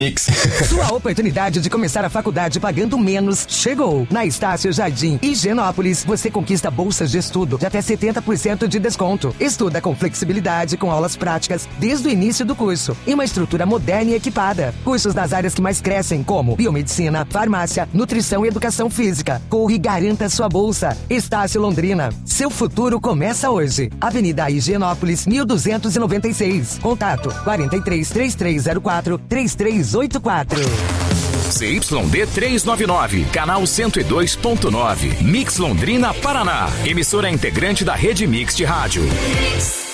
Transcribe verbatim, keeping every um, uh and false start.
Sua oportunidade de começar a faculdade pagando menos chegou. Na Estácio Jardim Higienópolis, você conquista bolsas de estudo de até setenta por cento de desconto. Estuda com flexibilidade, com aulas práticas desde o início do curso. E uma estrutura moderna e equipada. Cursos nas áreas que mais crescem, como biomedicina, farmácia, nutrição e educação física. Corre e garanta sua bolsa. Estácio Londrina. Seu futuro começa hoje. Avenida Higienópolis, mil duzentos e noventa e seis. Contato quarenta e três, trinta e três zero quatro, trinta e três oitenta e quatro. C Y D trezentos e noventa e nove, canal cento e dois ponto nove, Mix Londrina, Paraná. Emissora integrante da Rede Mix de Rádio. Mix.